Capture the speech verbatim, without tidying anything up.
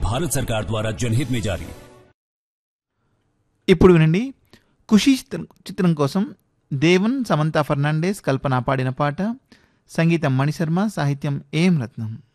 भारत सरकार द्वारा जनहित में जारी। ఇప్పుడు వినండి ఖుషీ చిత్రం చిత్రం కోసం దేవన్, సమంతా ఫర్నాండెస్, కల్పన పాడిన పాట. సంగీతం మణిశర్మ, సాహిత్యం ఏం రత్నం.